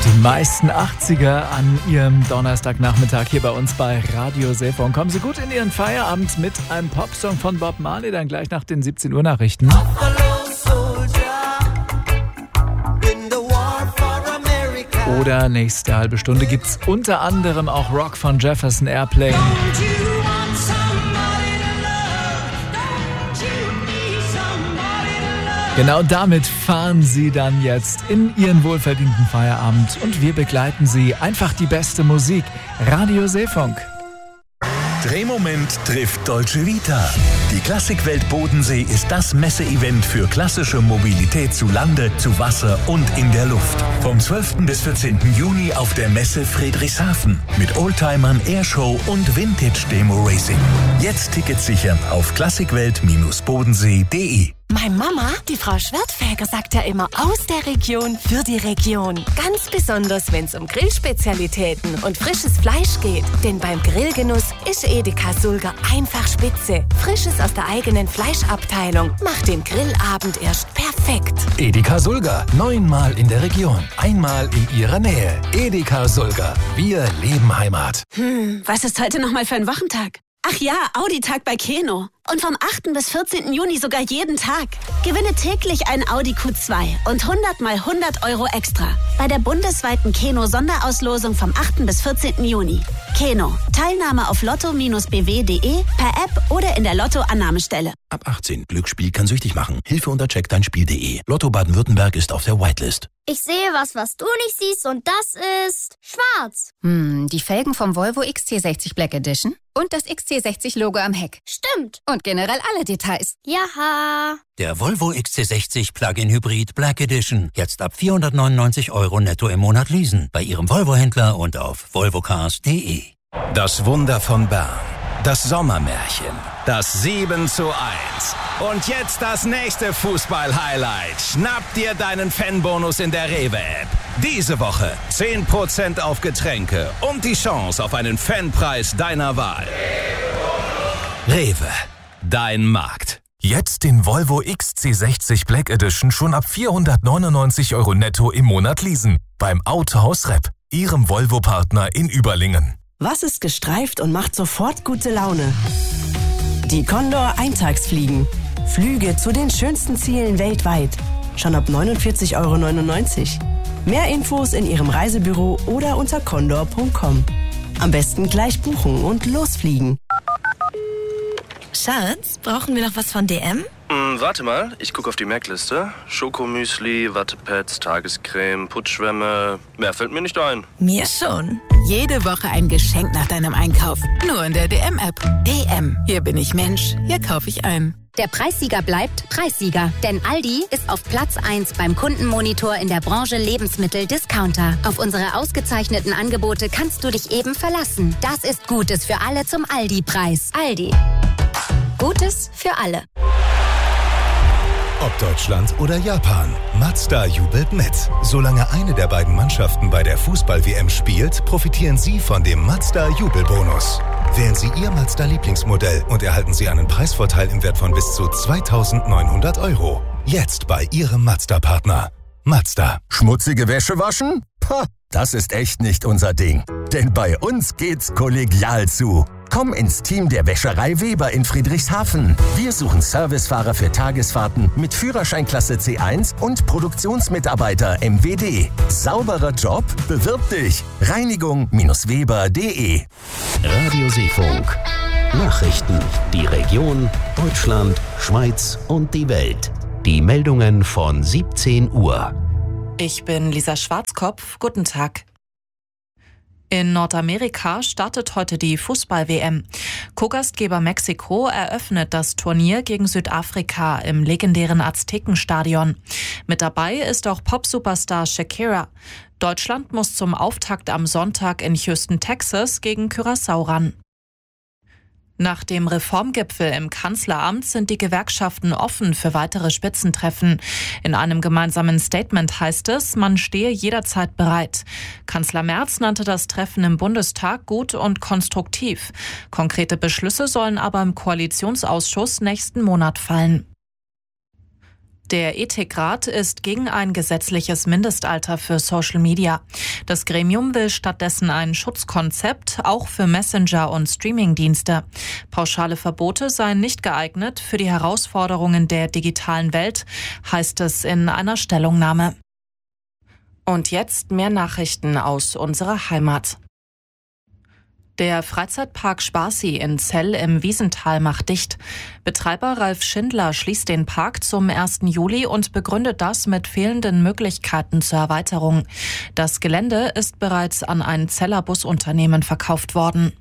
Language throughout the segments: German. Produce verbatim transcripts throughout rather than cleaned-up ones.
Die meisten achtziger an Ihrem Donnerstagnachmittag hier bei uns bei Radio Seefunk. Kommen Sie gut in Ihren Feierabend mit einem Popsong von Bob Marley, dann gleich nach den siebzehn Uhr Nachrichten. Oder nächste halbe Stunde gibt's unter anderem auch Rock von Jefferson Airplane. Genau damit fahren Sie dann jetzt in Ihren wohlverdienten Feierabend und wir begleiten Sie. Einfach die beste Musik. Radio Seefunk. Drehmoment trifft Dolce Vita. Die Klassikwelt Bodensee ist das Messeevent für klassische Mobilität zu Lande, zu Wasser und in der Luft. Vom zwölften bis vierzehnten Juni auf der Messe Friedrichshafen mit Oldtimern, Airshow und Vintage-Demo-Racing. Jetzt Tickets sichern auf klassikwelt bodensee punkt de. Meine Mama, die Frau Schwertfeger, sagt ja immer aus der Region für die Region. Ganz besonders, wenn es um Grillspezialitäten und frisches Fleisch geht. Denn beim Grillgenuss ist Edeka Sulger einfach spitze. Frisches aus der eigenen Fleischabteilung macht den Grillabend erst perfekt. Edeka Sulger, neunmal in der Region, einmal in Ihrer Nähe. Edeka Sulger, wir leben Heimat. Hm, was ist heute nochmal für ein Wochentag? Ach ja, Audi-Tag bei Keno. Und vom achten bis vierzehnten Juni sogar jeden Tag. Gewinne täglich ein Audi Q zwei und hundert mal hundert Euro extra. Bei der bundesweiten Keno-Sonderauslosung vom achten bis vierzehnten Juni. Keno. Teilnahme auf lotto b w punkt de, per App oder in der Lotto-Annahmestelle. Ab achtzehn. Glücksspiel kann süchtig machen. Hilfe unter check dein Spiel punkt de. Lotto Baden-Württemberg ist auf der Whitelist. Ich sehe was, was du nicht siehst und das ist schwarz. Hm, die Felgen vom Volvo X C sechzig Black Edition und das X C sechzig Logo am Heck. Stimmt. Und generell alle Details. Jaha. Der Volvo X C sechzig Plug-in Hybrid Black Edition. Jetzt ab vierhundertneunundneunzig Euro netto im Monat leasen. Bei Ihrem Volvo-Händler und auf volvocars punkt de. Das Wunder von Bern. Das Sommermärchen. Das sieben zu eins. Und jetzt das nächste Fußball-Highlight. Schnapp dir deinen Fanbonus in der Rewe-App. Diese Woche zehn Prozent auf Getränke und die Chance auf einen Fanpreis deiner Wahl. Rewe, dein Markt. Jetzt den Volvo X C sechzig Black Edition schon ab vierhundertneunundneunzig Euro netto im Monat leasen. Beim Autohaus Repp, Ihrem Volvo-Partner in Überlingen. Was ist gestreift und macht sofort gute Laune? Die Condor Eintagsfliegen. Flüge zu den schönsten Zielen weltweit. Schon ab neunundvierzig Euro neunundneunzig. Mehr Infos in Ihrem Reisebüro oder unter condor punkt com. Am besten gleich buchen und losfliegen. Schatz, brauchen wir noch was von D M? Hm, warte mal, ich gucke auf die Merkliste. Schokomüsli, Wattepads, Tagescreme, Putzschwämme. Mehr fällt mir nicht ein. Mir schon. Jede Woche ein Geschenk nach deinem Einkauf. Nur in der D M-App. D M. Hier bin ich Mensch. Hier kaufe ich ein. Der Preissieger bleibt Preissieger. Denn Aldi ist auf Platz eins beim Kundenmonitor in der Branche Lebensmittel-Discounter. Auf unsere ausgezeichneten Angebote kannst du dich eben verlassen. Das ist Gutes für alle zum Aldi-Preis. Aldi. Gutes für alle. Ob Deutschland oder Japan, Mazda jubelt mit. Solange eine der beiden Mannschaften bei der Fußball-W M spielt, profitieren Sie von dem Mazda-Jubelbonus. Wählen Sie Ihr Mazda-Lieblingsmodell und erhalten Sie einen Preisvorteil im Wert von bis zu zweitausendneunhundert Euro. Jetzt bei Ihrem Mazda-Partner. Mazda. Schmutzige Wäsche waschen? Pah, das ist echt nicht unser Ding. Denn bei uns geht's kollegial zu. Komm ins Team der Wäscherei Weber in Friedrichshafen. Wir suchen Servicefahrer für Tagesfahrten mit Führerscheinklasse C eins und Produktionsmitarbeiter M W D. Sauberer Job? Bewirb dich. Reinigung Weber punkt de. Radio Seefunk. Nachrichten. Die Region, Deutschland, Schweiz und die Welt. Die Meldungen von siebzehn Uhr. Ich bin Lisa Schwarzkopf. Guten Tag. In Nordamerika startet heute die Fußball-W M. Co-Gastgeber Mexiko eröffnet das Turnier gegen Südafrika im legendären Aztekenstadion. Mit dabei ist auch Pop-Superstar Shakira. Deutschland muss zum Auftakt am Sonntag in Houston, Texas gegen Curaçao ran. Nach dem Reformgipfel im Kanzleramt sind die Gewerkschaften offen für weitere Spitzentreffen. In einem gemeinsamen Statement heißt es, man stehe jederzeit bereit. Kanzler Merz nannte das Treffen im Bundestag gut und konstruktiv. Konkrete Beschlüsse sollen aber im Koalitionsausschuss nächsten Monat fallen. Der Ethikrat ist gegen ein gesetzliches Mindestalter für Social Media. Das Gremium will stattdessen ein Schutzkonzept, auch für Messenger- und Streamingdienste. Pauschale Verbote seien nicht geeignet für die Herausforderungen der digitalen Welt, heißt es in einer Stellungnahme. Und jetzt mehr Nachrichten aus unserer Heimat. Der Freizeitpark Sparsee in Zell im Wiesental macht dicht. Betreiber Ralf Schindler schließt den Park zum ersten Juli und begründet das mit fehlenden Möglichkeiten zur Erweiterung. Das Gelände ist bereits an ein Zeller Busunternehmen verkauft worden.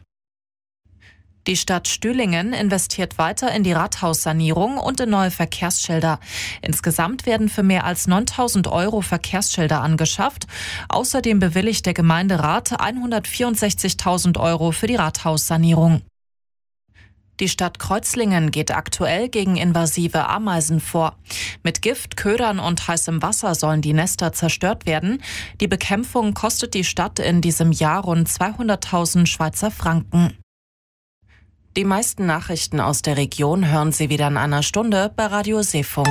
Die Stadt Stühlingen investiert weiter in die Rathaussanierung und in neue Verkehrsschilder. Insgesamt werden für mehr als neuntausend Euro Verkehrsschilder angeschafft. Außerdem bewilligt der Gemeinderat hundertvierundsechzigtausend Euro für die Rathaussanierung. Die Stadt Kreuzlingen geht aktuell gegen invasive Ameisen vor. Mit Gift, Ködern und heißem Wasser sollen die Nester zerstört werden. Die Bekämpfung kostet die Stadt in diesem Jahr rund zweihunderttausend Schweizer Franken. Die meisten Nachrichten aus der Region hören Sie wieder in einer Stunde bei Radio Seefunk.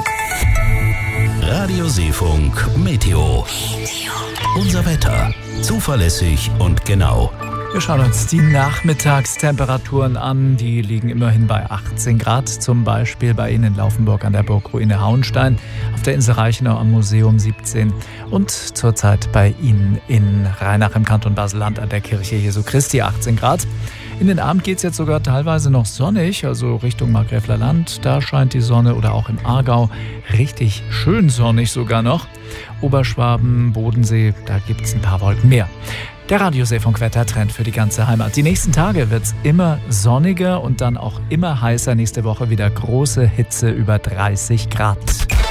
Radio Seefunk Meteo. Unser Wetter. Zuverlässig und genau. Wir schauen uns die Nachmittagstemperaturen an. Die liegen immerhin bei achtzehn Grad, zum Beispiel bei Ihnen in Laufenburg an der Burgruine Hauenstein, auf der Insel Reichenau am Museum siebzehn und zurzeit bei Ihnen in Rheinach im Kanton Basel-Land an der Kirche Jesu Christi achtzehn Grad. In den Abend geht es jetzt sogar teilweise noch sonnig, also Richtung Markgräfler Land. Da scheint die Sonne, oder auch im Aargau richtig schön sonnig sogar noch. Oberschwaben, Bodensee, da gibt es ein paar Wolken mehr. Der Radio Seefunk Wettertrend für die ganze Heimat. Die nächsten Tage wird es immer sonniger und dann auch immer heißer. Nächste Woche wieder große Hitze über dreißig Grad.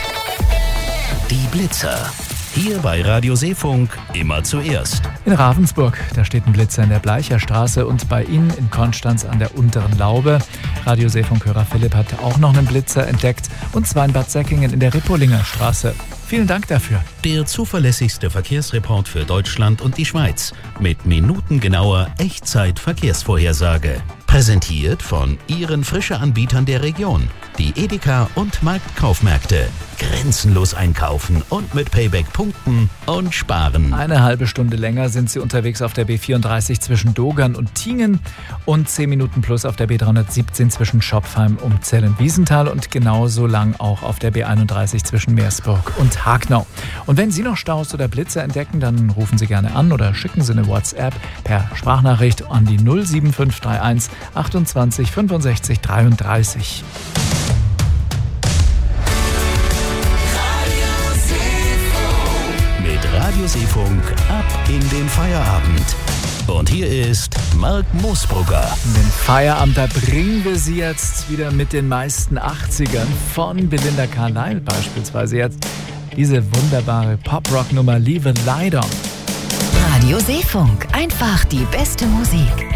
Die Blitzer. Hier bei Radio Seefunk immer zuerst. In Ravensburg, da steht ein Blitzer in der Bleicherstraße, und bei Ihnen in Konstanz an der Unteren Laube. Radio Seefunk-Hörer Philipp hat auch noch einen Blitzer entdeckt, und zwar in Bad Säckingen in der Rippolinger Straße. Vielen Dank dafür. Der zuverlässigste Verkehrsreport für Deutschland und die Schweiz mit minutengenauer Echtzeit-Verkehrsvorhersage. Präsentiert von Ihren Frische-Anbietern der Region. Die Edeka und Marktkaufmärkte. Grenzenlos einkaufen und mit Payback punkten und sparen. Eine halbe Stunde länger sind Sie unterwegs auf der B vierunddreißig zwischen Dogern und Tingen und zehn Minuten plus auf der B dreihundertsiebzehn zwischen Schopfheim und Zellen-Wiesenthal und genauso lang auch auf der B einunddreißig zwischen Meersburg und Hagnau. Und wenn Sie noch Staus oder Blitzer entdecken, dann rufen Sie gerne an oder schicken Sie eine WhatsApp per Sprachnachricht an die null sieben fünf drei eins achtundzwanzig fünfundsechzig dreiunddreißig. Radio Seefunk ab in den Feierabend. Und hier ist Marc Moosbrugger. Den Feierabend, da bringen wir Sie jetzt wieder mit den meisten achtzigern. Von Belinda Carlisle beispielsweise jetzt diese wunderbare Pop-Rock-Nummer Leave a Light On. Radio Seefunk, einfach die beste Musik.